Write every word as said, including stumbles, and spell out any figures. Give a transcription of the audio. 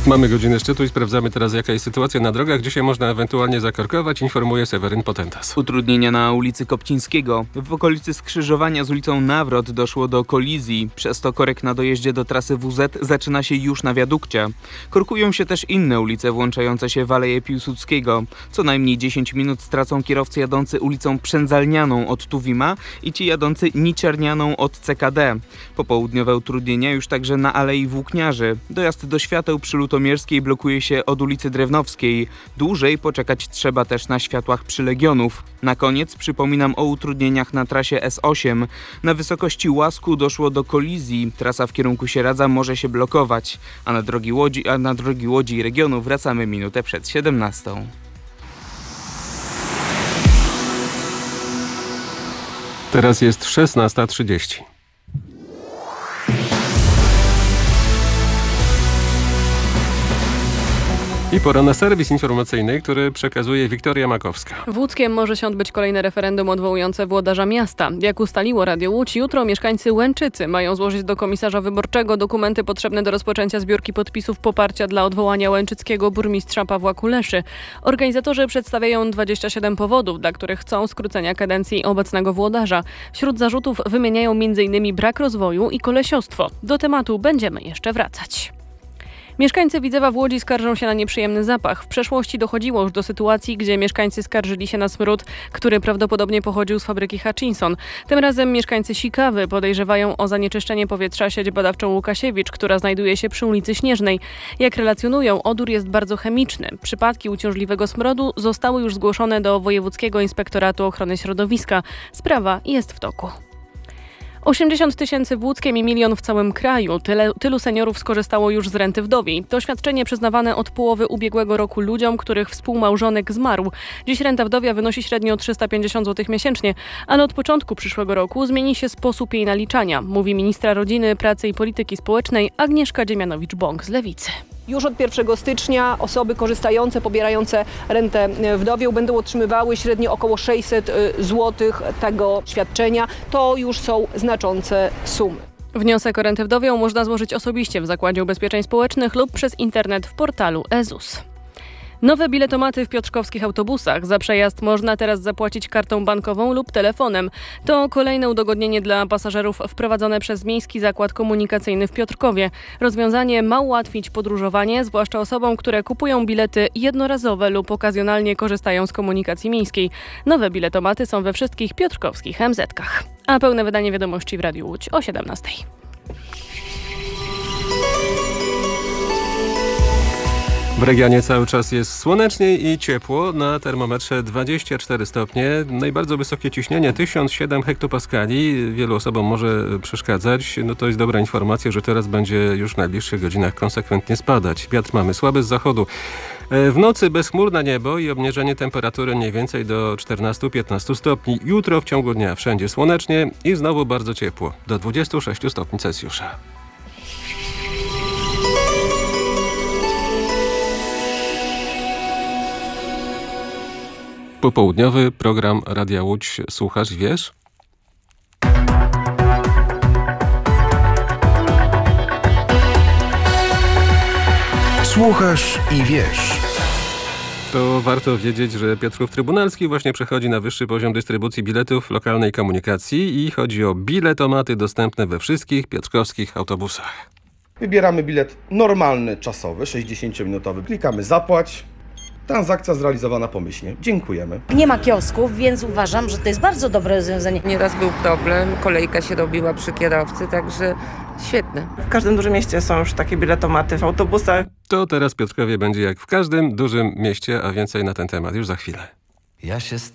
Mamy godzinę szczytu i sprawdzamy teraz, jaka jest sytuacja na drogach. Dzisiaj można ewentualnie zakorkować, informuje Seweryn Potentas. Utrudnienia na ulicy Kopcińskiego. W okolicy skrzyżowania z ulicą Nawrot doszło do kolizji. Przez to korek na dojeździe do trasy W Z zaczyna się już na wiadukcie. Korkują się też inne ulice włączające się w Aleję Piłsudskiego. Co najmniej dziesięć minut stracą kierowcy jadący ulicą Przędzalnianą od Tuwima i ci jadący Niciarnianą od C K D. Popołudniowe utrudnienia już także na Alei Włókniarzy. Dojazd do świateł przy Lutomierskiej blokuje się od ulicy Drewnowskiej. Dłużej poczekać trzeba też na światłach przy Legionów. Na koniec przypominam o utrudnieniach na trasie S osiem. Na wysokości Łasku doszło do kolizji. Trasa w kierunku Sieradza może się blokować. A na drogi Łodzi, a na drogi Łodzi i regionu wracamy minutę przed siedemnastą. Teraz jest szesnasta trzydzieści. I pora na serwis informacyjny, który przekazuje Wiktoria Makowska. W Łódzkiem może się odbyć kolejne referendum odwołujące włodarza miasta. Jak ustaliło Radio Łódź, jutro mieszkańcy Łęczycy mają złożyć do komisarza wyborczego dokumenty potrzebne do rozpoczęcia zbiórki podpisów poparcia dla odwołania łęczyckiego burmistrza Pawła Kuleszy. Organizatorzy przedstawiają dwadzieścia siedem powodów, dla których chcą skrócenia kadencji obecnego włodarza. Wśród zarzutów wymieniają między innymi brak rozwoju i kolesiostwo. Do tematu będziemy jeszcze wracać. Mieszkańcy Widzewa w Łodzi skarżą się na nieprzyjemny zapach. W przeszłości dochodziło już do sytuacji, gdzie mieszkańcy skarżyli się na smród, który prawdopodobnie pochodził z fabryki Hutchinson. Tym razem mieszkańcy Sikawy podejrzewają o zanieczyszczenie powietrza sieć badawczą Łukasiewicz, która znajduje się przy ulicy Śnieżnej. Jak relacjonują, odór jest bardzo chemiczny. Przypadki uciążliwego smrodu zostały już zgłoszone do Wojewódzkiego Inspektoratu Ochrony Środowiska. Sprawa jest w toku. osiemdziesiąt tysięcy w Łódzkiem i milion w całym kraju. Tyle, tylu seniorów skorzystało już z renty wdowiej. To świadczenie przyznawane od połowy ubiegłego roku ludziom, których współmałżonek zmarł. Dziś renta wdowia wynosi średnio trzysta pięćdziesiąt złotych miesięcznie, ale od początku przyszłego roku zmieni się sposób jej naliczania, mówi ministra Rodziny, Pracy i Polityki Społecznej Agnieszka Dziemianowicz-Bąk z Lewicy. Już od pierwszego stycznia osoby korzystające, pobierające rentę wdowią będą otrzymywały średnio około sześćset złotych tego świadczenia. To już są znaczące sumy. Wniosek o rentę wdowią można złożyć osobiście w Zakładzie Ubezpieczeń Społecznych lub przez internet w portalu E Z U S. Nowe biletomaty w piotrkowskich autobusach. Za przejazd można teraz zapłacić kartą bankową lub telefonem. To kolejne udogodnienie dla pasażerów wprowadzone przez Miejski Zakład Komunikacyjny w Piotrkowie. Rozwiązanie ma ułatwić podróżowanie, zwłaszcza osobom, które kupują bilety jednorazowe lub okazjonalnie korzystają z komunikacji miejskiej. Nowe biletomaty są we wszystkich piotrkowskich em zetkach. A pełne wydanie wiadomości w Radiu Łódź o siedemnastej. W regionie cały czas jest słonecznie i ciepło. Na termometrze dwadzieścia cztery stopnie. Najbardziej wysokie ciśnienie tysiąc siedem hektopaskali. Wielu osobom może przeszkadzać. No to jest dobra informacja, że teraz będzie już w najbliższych godzinach konsekwentnie spadać. Wiatr mamy słaby z zachodu. W nocy bezchmurne niebo i obniżenie temperatury mniej więcej do czternastu do piętnastu stopni. Jutro w ciągu dnia wszędzie słonecznie i znowu bardzo ciepło. Do dwudziestu sześciu stopni Celsjusza. Popołudniowy program Radia Łódź Słuchasz, wiesz? Słuchasz i wiesz. To warto wiedzieć, że Piotrków Trybunalski właśnie przechodzi na wyższy poziom dystrybucji biletów lokalnej komunikacji i chodzi o biletomaty dostępne we wszystkich piotrkowskich autobusach. Wybieramy bilet normalny, czasowy, sześćdziesięciominutowy. Klikamy zapłać. Transakcja zrealizowana pomyślnie. Dziękujemy. Nie ma kiosków, więc uważam, że to jest bardzo dobre rozwiązanie. Nieraz był problem, kolejka się robiła przy kierowcy, także świetne. W każdym dużym mieście są już takie biletomaty w autobusach. To teraz w Piotrkowie będzie jak w każdym dużym mieście, a więcej na ten temat już za chwilę. Ja się